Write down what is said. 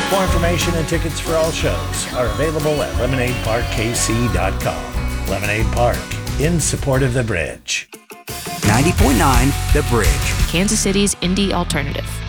More information and tickets for all shows are available at lemonadeparkkc.com. Lemonade Park, in support of The Bridge. 90.9 The Bridge. Kansas City's indie alternative.